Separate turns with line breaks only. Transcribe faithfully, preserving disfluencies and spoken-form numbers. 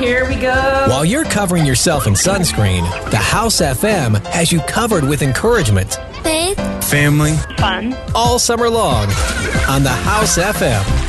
here we go.
While you're covering yourself in sunscreen, the House F M has you covered with encouragement,
faith,
family,
fun,
all summer long on the House F M.